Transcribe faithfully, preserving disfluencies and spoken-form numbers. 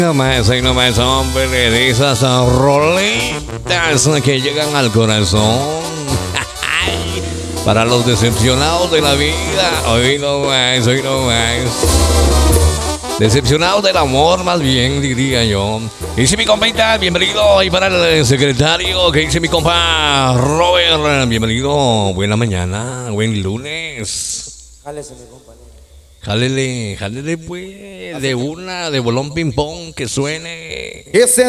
No más, ahí nomás, hombre, de esas roletas que llegan al corazón. Para los decepcionados de la vida, hoy no más, hoy no más. Decepcionados del amor, más bien, diría yo. ¿Qué dice mi compita? Bienvenido ahí para el secretario. ¿Qué dice mi compa Robert? Bienvenido, buena mañana, buen lunes. Jálese, mi compa. Jálele, jálele pues, de una, de bolón ping pong, que suene. Ese